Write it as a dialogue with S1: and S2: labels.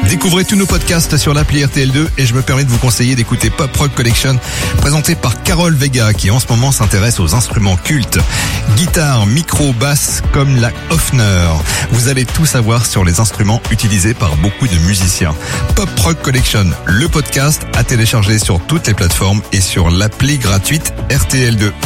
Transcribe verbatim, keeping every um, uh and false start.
S1: Découvrez tous nos podcasts sur l'appli R T L deux et je me permets de vous conseiller d'écouter Pop Rock Collection présenté par Carole Vega qui en ce moment s'intéresse aux instruments cultes. Guitare, micro, basse comme la Hofner. Vous allez tout savoir sur les instruments utilisés par beaucoup de musiciens. Pop Rock Collection, le podcast à télécharger sur toutes les plateformes et sur l'appli gratuite R T L deux.